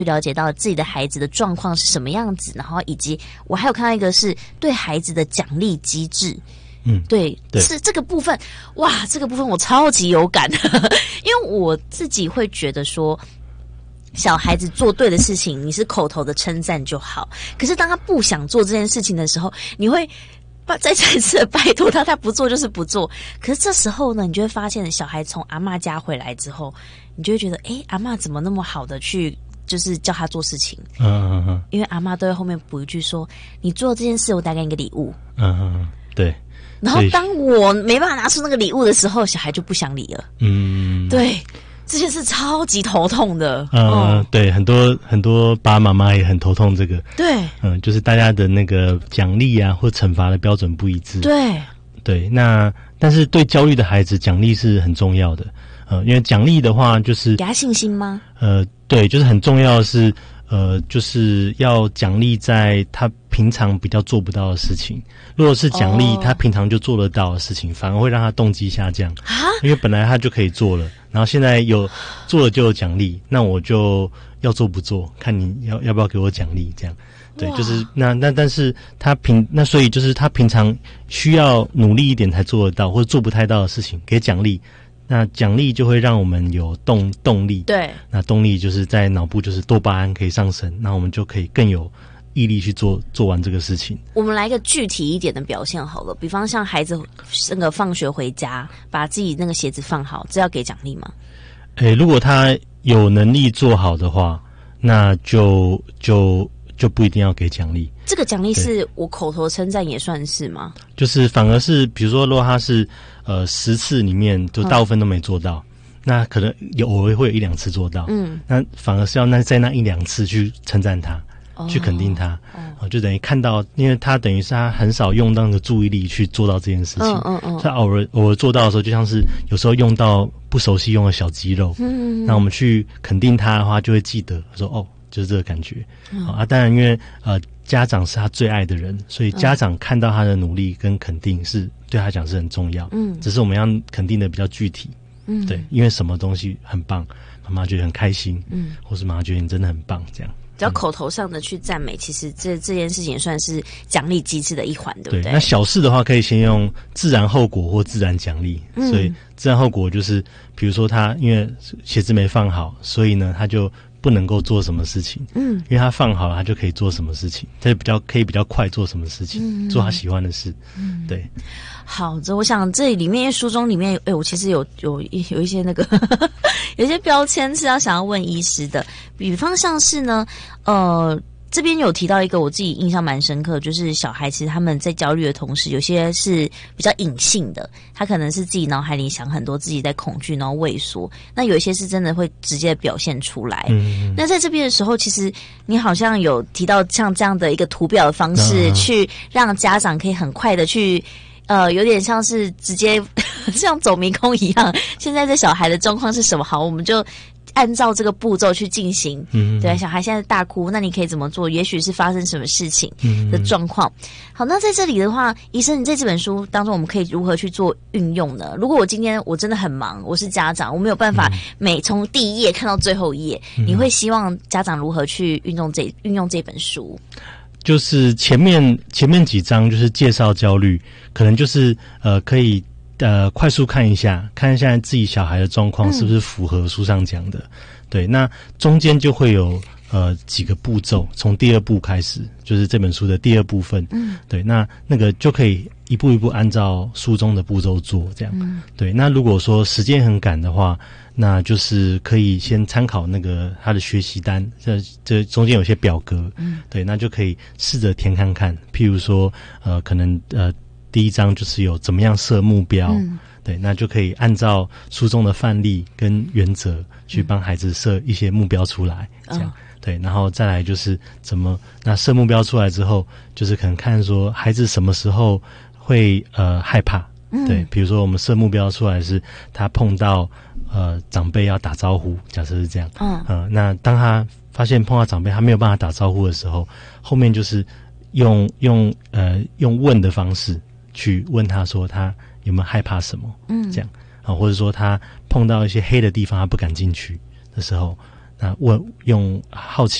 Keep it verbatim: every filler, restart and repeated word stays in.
了解到自己的孩子的状况是什么样子，然后以及我还有看到一个是对孩子的奖励机制。 嗯， 对， 对， 是这个部分，哇，这个部分我超级有感，因为我自己会觉得说，小孩子做对的事情，你是口头的称赞就好，可是当他不想做这件事情的时候，你会再再次的拜托他，他不做就是不做。可是这时候呢，你就会发现，小孩从阿嬷家回来之后，你就会觉得，诶，阿嬷怎么那么好的去，就是叫他做事情。 嗯嗯嗯， 因为阿嬷都会后面补一句说，你做这件事，我带给你一个礼物。 嗯嗯，对。 然后当我没办法拿出那个礼物的时候，小孩就不想理了。 嗯， 对。这件事超级头痛的， 呃、 哦， 对，很多很多爸爸妈妈也很头痛这个， 对， 嗯、呃，就是大家的那个奖励啊或惩罚的标准不一致， 对， 对，那但是对焦虑的孩子，奖励是很重要的，呃，因为奖励的话就是给他信心吗？ 呃，对，就是很重要的是，呃，就是要奖励在他平常比较做不到的事情。如果是奖励他平常就做得到的事情，反而会让他动机下降啊，因为本来他就可以做了，然后现在有做了就有奖励，那我就要做不做，看你要要不要给我奖励，这样。对，就是那那但是他平那所以就是他平常需要努力一点才做得到，或者做不太到的事情，给奖励。那奖励就会让我们有动动力， 对， 那动力就是在脑部就是多巴胺可以上升，那我们就可以更有毅力去做做完这个事情。 我们来一个具体一点的表现好了，比方像孩子那个放学回家，把自己那个鞋子放好，这要给奖励吗？ 诶，如果他有能力做好的话，那就就就不一定要给奖励。 这个奖励是我口头称赞也算是吗？ 就是反而是比如说，如果他是呃十次里面就大部分都没做到，嗯、那可能有偶尔会有一两次做到，嗯，那反而是要那在那一两次去称赞他。去肯定他，哦，就等于看到，因为他等于是他很少用到那个注意力去做到这件事情，嗯嗯嗯，他偶尔偶尔做到的时候，就像是有时候用到不熟悉用的小肌肉，嗯，那我们去肯定他的话，就会记得说哦，就是这个感觉，嗯、啊，当然因为呃家长是他最爱的人，所以家长看到他的努力跟肯定是对他讲是很重要，嗯，只是我们要肯定的比较具体，嗯，对，因为什么东西很棒，妈妈觉得很开心，嗯，或是妈妈觉得你真的很棒，这样。 只要口头上的去赞美，其实这这件事情也算是奖励机制的一环，对不对？ 对，那小事的话，可以先用自然后果或自然奖励。嗯、所以自然后果就是，比如说他因为鞋子没放好，所以呢他就不能够做什么事情。嗯，因为他放好了，他就可以做什么事情，他就比较可以比较快做什么事情，嗯、做他喜欢的事。嗯，对。 好，这我想这里面书中里面，哎，我其实有有一有一些那个有一些标签是要想要问医师的，比方像是呢，呃，这边有提到一个我自己印象蛮深刻，就是小孩其实他们在焦虑的同时，有些是比较隐性的，他可能是自己脑海里想很多，自己在恐惧，然后畏缩。那有一些是真的会直接表现出来。嗯，那在这边的时候，其实你好像有提到像这样的一个图表的方式，嗯、去让家长可以很快的去。呃，有点像是直接像走迷宫一样。现在这小孩的状况是什么？好，我们就按照这个步骤去进行。嗯，对，小孩现在大哭，那你可以怎么做？也许是发生什么事情的状况。嗯、好，那在这里的话，医生，你在这本书当中，我们可以如何去做运用呢？如果我今天我真的很忙，我是家长，我没有办法每从第一页看到最后一页，嗯、你会希望家长如何去运用这运用这本书？ 就是前面前面几章就是介绍焦虑，可能就是呃可以呃快速看一下，看一下自己小孩的状况是不是符合书上讲的。嗯、对，那中间就会有呃几个步骤，从第二步开始，就是这本书的第二部分。嗯，对，那那个就可以一步一步按照书中的步骤做，这样。嗯、对，那如果说时间很赶的话。那就是可以先参考那个他的学习单，这这中间有些表格，嗯，对，那就可以试着填看看。譬如说，呃，可能呃第一章就是有怎么样设目标，嗯、对，那就可以按照书中的范例跟原则去帮孩子设一些目标出来，嗯、这样，对，然后再来就是怎么那设目标出来之后，就是可能看说孩子什么时候会呃害怕，嗯、对，比如说我们设目标出来是他碰到。呃，长辈要打招呼，假设是这样，嗯，呃，那当他发现碰到长辈他没有办法打招呼的时候，后面就是用用呃用问的方式去问他说他有没有害怕什么，嗯，这样啊，或者说他碰到一些黑的地方他不敢进去的时候， 那问用好奇